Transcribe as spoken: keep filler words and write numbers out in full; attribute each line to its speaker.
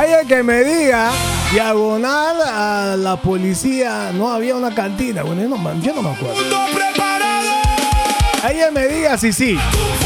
Speaker 1: calle que me diga diagonal a la policía, no había una cantina. Bueno, yo no, yo no me acuerdo. Ella me diga si sí.